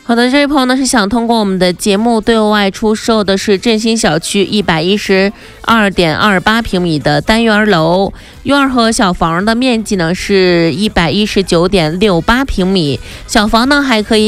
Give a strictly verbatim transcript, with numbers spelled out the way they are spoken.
好的，这位朋友呢是想通过我们的节目对外出售的是振兴小区一百一十二点二八平米的单元楼，院和小房的面积呢是一百一十九点六八平米，小房呢还可以